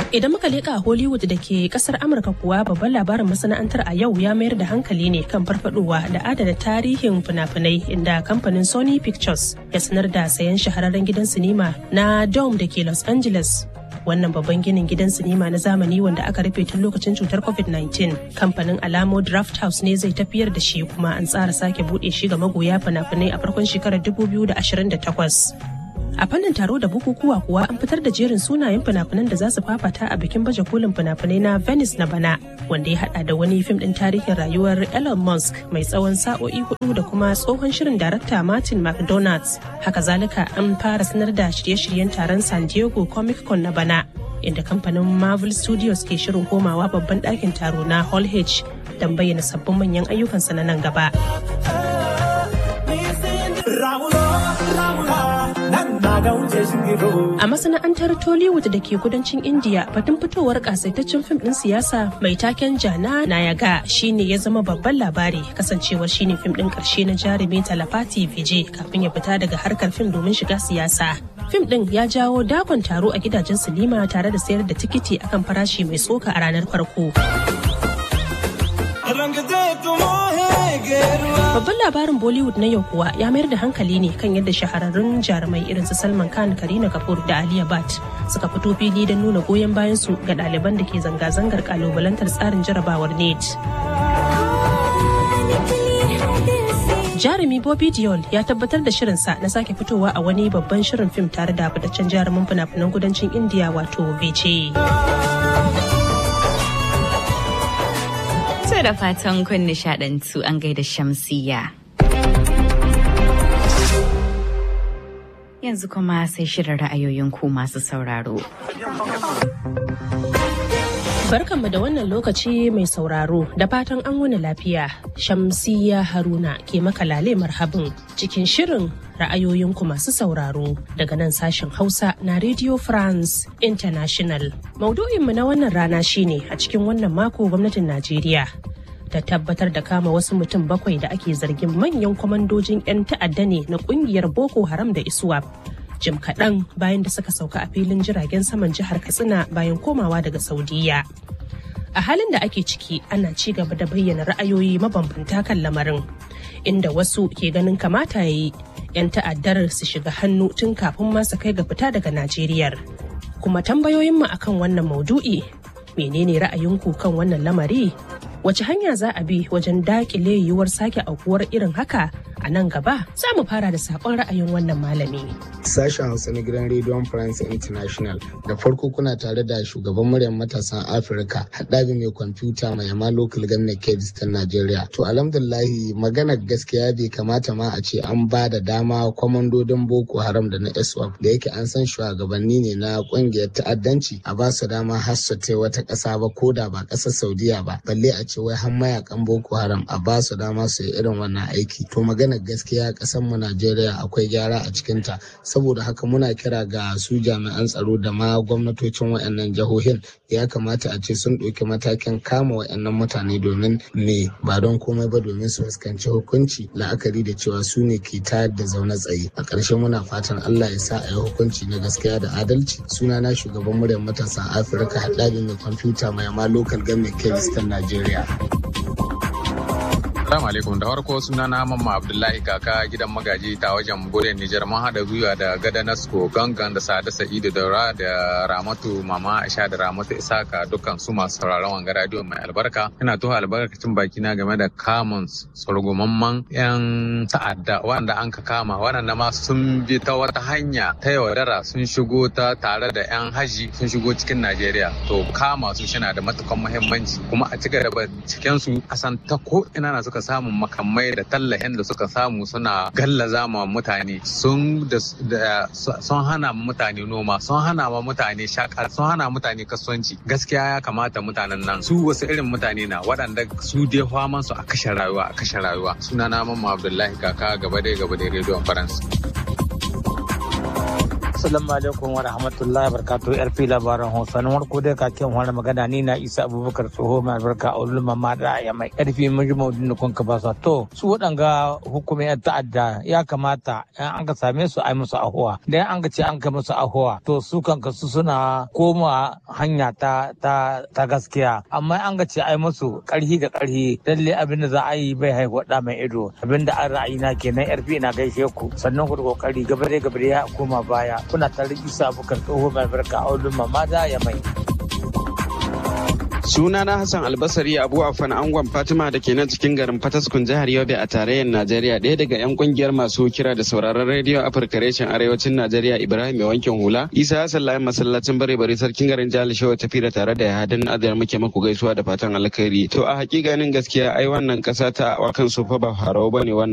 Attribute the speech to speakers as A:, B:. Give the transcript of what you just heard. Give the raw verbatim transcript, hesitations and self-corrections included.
A: Idan muka leƙa Hollywood da ke ƙasar Amurka kuwa babban labarin masana'antar a yau ya mayar da hankali ne kan farfadowa da adana tarihin fina-finai inda kamfanin Sony Pictures ya sanar da sayan shahararren gidan sinima na Dome da ke Los Angeles. Wannan babban ginin gidan sinima na zamani wanda aka rufe tun lokacin cutar covid nineteen. Kamfanin Alamo Drafthouse ne zai tafiyar da shi kuma an tsara sake buɗe shi ga magoya fina-finai a farkon shekarar dubu biyu da ashirin da takwas. A fannin taro da bukukuwa kuwa an fitar da jerin sunayen fina-finan da za su fafata a bikin baje kolin fina-finai na Venice na bana, wanda ya hada da wani fim din tarihin rayuwar Elon Musk mai tsawon sa'o'i hudu da kuma tsohon shirin darakta Martin McDonagh. Haka zalika an fara sanar da shirye-shiryen taron San Diego Comic Con na bana, inda kamfanin Marvel Studios ke shirin komawa babban ɗakin taro na Hall H don bayyana sabbin manyan ayyukansa na nan gaba. A masana'antar Tollywood da ke kudancin India, batun fitowar kasaitaccen fim din siyasa mai taken Jana Nayaga shine ya zama babban labari, kasancewar shine fim din karshe na jarumi Talapati Vijay kafin ya fita daga harkar fim domin shiga siyasa. Fim din ya jawo dakon taro a gidajen sinima tare da sayar da tikiti akan farashi mai tsoka a ranar farko. Babban labarin Bollywood na yau kuwa ya mayar da hankali ne kan yadda shahararrun jarumai irin su Salman Khan, Kareena Kapoor da Alia Bhatt suka fito fili don nuna goyon bayan su ga ɗaliban da ke zanga-zangar kalubalantar tsarin jarabawar NET. Jarumi Bobby Deol ya tabbatar da shirinsa na sake fitowa a wani babban shirin fim tare da fitaccen jarumin fina-finan kudancin India wato Vijay.
B: Da fatan kun nishadantu an gaida Shamsiyya. Yanzu kuma sai shirin ra'ayoyin ku masu sauraro.
A: Barkanmu da wannan lokaci mai sauraro, da fatan an wuni lafiya. Shamsiyya Haruna ke maka lale marhabin cikin shirin ra'ayoyin ku masu sauraro daga nan sashen Hausa na Radio France International. Maudu'inmu na wannan rana shine a cikin wannan mako gwamnatin Najeriya ta tabbatar da kama wasu mutum bakwai da ake zargin manyan kwamandojin 'yan ta'adda ne na kungiyar Boko Haram da ISWAP. Jim kaɗan bayan da suka sauka a filin jiragen saman jihar Katsina bayan komawa daga Saudiya. A halin da ake ciki ana ci gaba da bayyana ra'ayoyi mabambanta kan lamarin, inda wasu ke ganin kamata ya yi 'yan ta'addar su shiga hannu tun kafin ma su kai ga fita daga Najeriya. Kuma tambayoyinmu akan wannan maudu'i, menene ra'ayinku kan wannan lamari? Wace hanya za a bi wajen dakile yiwuwar sake aukuwar irin haka a nan gaba? Za mu fara da sakon ra'ayin wannan malami.
C: Sashen Hausa na gidan Radio France International. Da farko kuna tare da shugaban muryar matasan Afirka, haɗabi mai kwamfuta mai yama local government Kebbi ta Najeriya. To alhamdulillahi maganar gaskiya bai kamata ma a ce an ba da dama kwamandodin Boko Haram da na ISWAP da yake an san shugabanni ne na ƙungiyar ta'addanci a ba su dama har su tai wata ƙasa ba ko da ba ƙasar Saudiya ba, balle a ce wai har mayakan Boko Haram a ba su dama su yi irin wannan aiki. To maganar gaskiya ƙasar mu Najeriya akwai gyara a cikinta, saboda haka muna kira ga su jami'an tsaro da ma gwamnatocin waɗannan jihohin ya kamata a ce sun ɗauki matakin kama waɗannan mutane domin me ba don komai ba domin su fuskanci hukunci la'akari da cewa su ne ke tayar da zaune tsaye. A ƙarshe muna fatan Allah ya sa a yi hukunci na gaskiya da adalci. Sunana shugaban muryar matasan Afirka, haɗabi mai kwamfuta mai yama local government Kebbi ta Najeriya.
D: Assalamu alaikum, da farko suna na Mamma Abdullahi kaka gidan magaji ta wajen Buren Nijar, mun haɗa gwiwa da Gada Nasko, Gangan da Sada Sa'idu Daura da Ramatu Mama Aisha da Ramatu Isaka, dukkan su masu sauraron wanga radio mai albarka. Ina tuha albarkacin baki na game da kamun tsorgumamman yan ta'adda wanda an ka kama, waɗanda ma sun bi ta wata hanya ta yaudara sun shigo ta tare da yan haji sun shigo cikin Najeriya. To kama su shina da matukan muhimmanci, kuma a ci gaba cikin su a san ta ko ina na suka samun makamai da tallahin da suka samu suna gallaza ma mutane, sun sun hana mutane noma, sun hana ma mutane shakar, sun hana mutane kasuwanci. Gaskiya ya kamata mutanen nan su wasu irin mutane na waɗanda su dai faman su a kashe rayuwa a kashe rayuwa. Suna na Mamma Abdullahi kaka gaba dai gaba dai Radio France.
E: Assalamu alaikum wa rahmatullahi wa barakatuh. Yar fi labaran Hausa na farko dai kakin wani magana ni na Isa Abubakar Tsoho mai albarka a ulul mamma da ya mai karfi mun ji maudin kun ka basa to su wadanga hukumai ta'adda ya kamata an ka same su ai musu ahuwa dan an ga ce an ka musu ahuwa to su kanka su suna koma hanya ta ta ta gaskiya amma an ga ce ai musu karhi da karhi lalle abin da za a yi bai haihuwa da mai ido abin da an ra'ayi na kenan yar fi na gaishe ku sannan ku da kokari gabare gabare ya koma baya kuna tare Isa Abubakar Tsoho mai barka a ulun mamma da ya mai.
F: Sunana Hassan Albasari Abu Afan Angon Fatima da ke nan cikin garin Fataskun jihar Yobe a tarayyar Najeriya, ɗaya daga 'yan kungiyar masu kira da sauraron rediyo Afirka reshen arewacin Najeriya Ibrahim mai wankin hula. Isa Hassan layin masallacin bare bare sarkin garin jihar Shehu tafi da tare da Yahadin Adiyar muke maku gaisuwa da fatan alkhairi. To a hakikanin gaskiya ai wannan kasa ta wakan su fa ba farau bane wannan